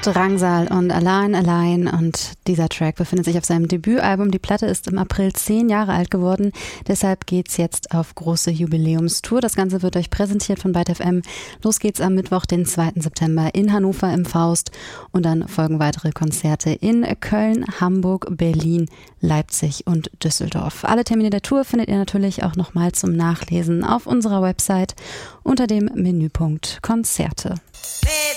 Drangsal und Allein. Und dieser Track befindet sich auf seinem Debütalbum. Die Platte ist im April 10 Jahre alt geworden. Deshalb geht's jetzt auf große Jubiläumstour. Das Ganze wird euch präsentiert von Byte FM. Los geht's am Mittwoch, den 2. September in Hannover im Faust. Und dann folgen weitere Konzerte in Köln, Hamburg, Berlin, Leipzig und Düsseldorf. Alle Termine der Tour findet ihr natürlich auch nochmal zum Nachlesen auf unserer Website unter dem Menüpunkt Konzerte.